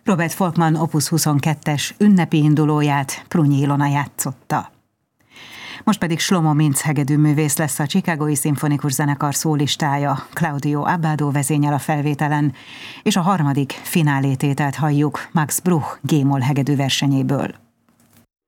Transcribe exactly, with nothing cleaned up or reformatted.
Robert Volkmann Opus huszonkettes ünnepi indulóját Prunyi Ilona játszotta. Most pedig Shlomo Mintz hegedűművész lesz a Chicagói Szimfonikus Zenekar szólistája, Claudio Abbado vezényel a felvételen, és a harmadik finálétételt halljuk Max Bruch G-moll hegedű versenyéből.